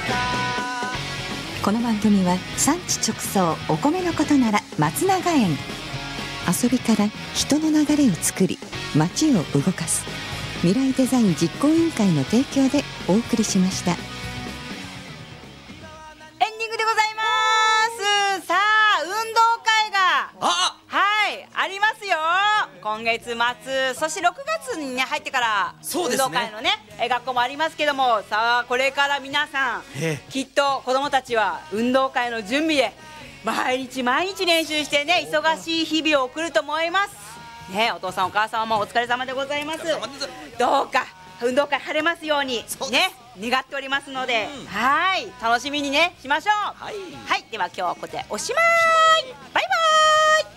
この番組は産地直送お米のことなら松永園、遊びから人の流れを作り街を動かす未来デザイン実行委員会の提供でお送りしました。 エンディングでございます。さあ運動会がありますよ。今月末、そして6月に、ね、入ってから運動会のね学校もありますけども、さあこれから皆さんきっと子どもたちは運動会の準備で毎日練習してね忙しい日々を送ると思いますね。お父さんお母さんもお疲れ様でございます。どうか運動会晴れますようにね願っておりますので、はい楽しみにねしましょう。はい、では今日はここでおしまい。バイバイ。